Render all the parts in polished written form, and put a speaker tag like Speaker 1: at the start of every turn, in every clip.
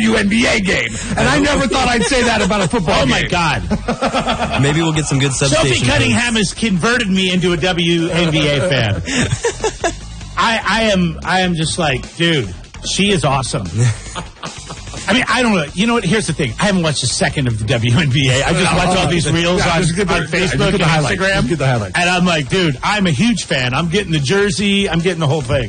Speaker 1: WNBA game. And I never thought I'd say that about a football game.
Speaker 2: Oh, my God.
Speaker 3: Maybe we'll get some good substation.
Speaker 2: Sophie Cunningham has converted me into a WNBA fan. I am just like, dude, she is awesome. I mean, I don't know. You know what? Here's the thing. I haven't watched a second of the WNBA. I just watch all these reels on Facebook and Instagram.
Speaker 1: Get the highlights.
Speaker 2: And I'm like, dude, I'm a huge fan. I'm getting the jersey. I'm getting the whole thing.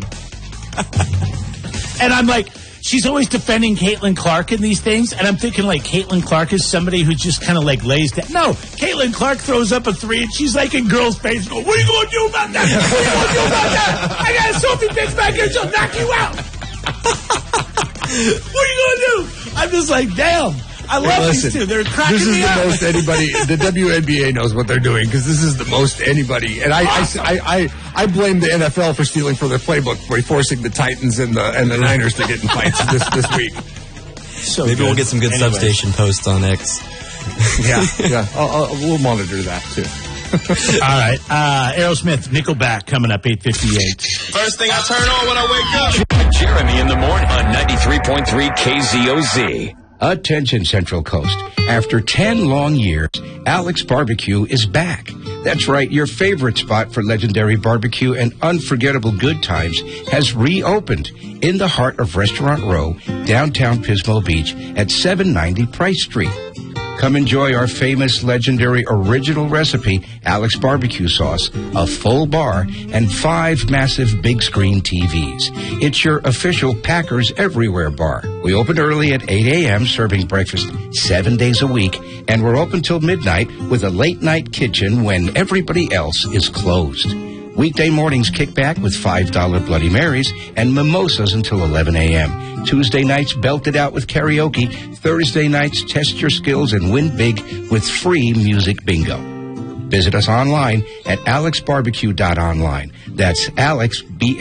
Speaker 2: And I'm like, she's always defending Caitlin Clark in these things. And I'm thinking, like, Caitlin Clark is somebody who just kind of, like, lays down. No, Caitlin Clark throws up a three, and she's, like, in girls' face. Go, what are you going to do about that? What are you going to do about that? I got a Sophie bitch back here. She'll knock you out. What are you going to do? I'm just like, damn. I love these two. They're cracking me up.
Speaker 1: This is the most anybody. The WNBA knows what they're doing because this is the most anybody. And I blame the NFL for stealing from their playbook by forcing the Titans and the Niners to get in fights this week.
Speaker 3: So maybe we'll get some good substation posts on X.
Speaker 1: Yeah. We'll monitor that too.
Speaker 2: All right. Aerosmith, Nickelback coming up 8:58.
Speaker 4: First thing I turn on when I wake up. Jeremy in the morning on 93.3 KZOZ.
Speaker 5: Attention, Central Coast. After 10 long years, Alex Barbecue is back. That's right, your favorite spot for legendary barbecue and unforgettable good times has reopened in the heart of Restaurant Row, downtown Pismo Beach at 790 Price Street. Come enjoy our famous, legendary, original recipe, Alex Barbecue Sauce, a full bar, and 5 massive big screen TVs. It's your official Packers Everywhere bar. We open early at 8 a.m., serving breakfast 7 days a week, and we're open till midnight with a late-night kitchen when everybody else is closed. Weekday mornings kick back with $5 Bloody Marys and mimosas until 11 a.m. Tuesday nights belt it out with karaoke. Thursday nights test your skills and win big with free music bingo. Visit us online at alexbarbecue.online. That's Alex,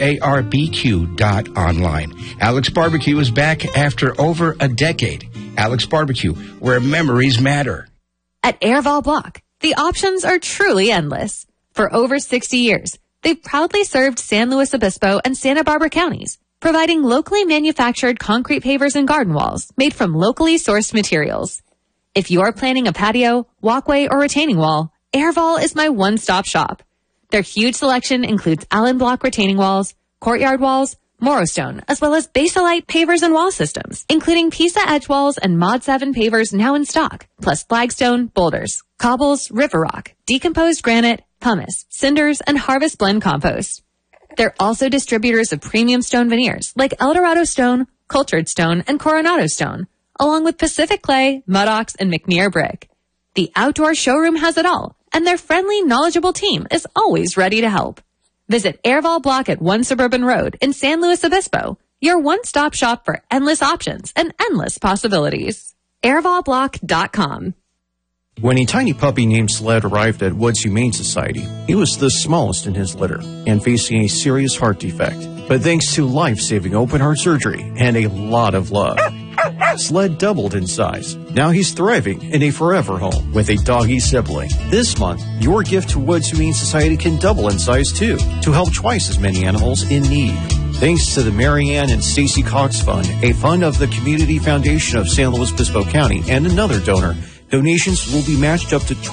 Speaker 5: BARBQ.online. Alex Barbecue is back after over a decade. Alex Barbecue, where memories matter.
Speaker 6: At Airval Block, the options are truly endless. For over 60 years, they've proudly served San Luis Obispo and Santa Barbara counties, providing locally manufactured concrete pavers and garden walls made from locally sourced materials. If you are planning a patio, walkway, or retaining wall, Airval is my one-stop shop. Their huge selection includes Allen Block retaining walls, courtyard walls, Morrostone, as well as Basalite pavers and wall systems, including Pisa edge walls and Mod 7 pavers now in stock, plus flagstone, boulders, cobbles, river rock, decomposed granite, pumice, cinders, and harvest blend compost. They're also distributors of premium stone veneers like Eldorado Stone, Cultured Stone, and Coronado Stone, along with Pacific Clay, Mudox, and McNear Brick. The outdoor showroom has it all, and their friendly, knowledgeable team is always ready to help. Visit Airval Block at 1 Suburban Road in San Luis Obispo, your one-stop shop for endless options and endless possibilities. AirvalBlock.com.
Speaker 7: When a tiny puppy named Sled arrived at Woods Humane Society, he was the smallest in his litter and facing a serious heart defect. But thanks to life-saving open-heart surgery and a lot of love, Sled doubled in size. Now he's thriving in a forever home with a doggy sibling. This month, your gift to Woods Humane Society can double in size too, to help twice as many animals in need. Thanks to the Marianne and Stacy Cox Fund, a fund of the Community Foundation of San Luis Obispo County, and another donor, donations will be matched up to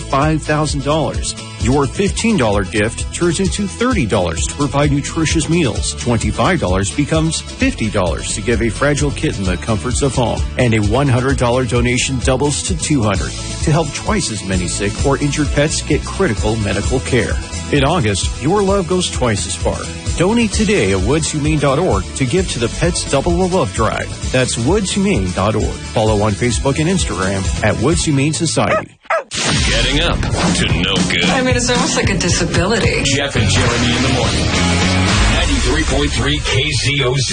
Speaker 7: $25,000. Your $15 gift turns into $30 to provide nutritious meals. $25 becomes $50 to give a fragile kitten the comforts of home. And a $100 donation doubles to $200 to help twice as many sick or injured pets get critical medical care. In August, your love goes twice as far. Donate today at woodshumane.org to give to the Pets Double the Love Drive. That's woodshumane.org. Follow on Facebook and Instagram at Woods Humane Society.
Speaker 4: Getting up to no good.
Speaker 8: I mean, it's almost like a disability.
Speaker 4: Jeff and Jeremy in the morning. 93.3 KZOZ.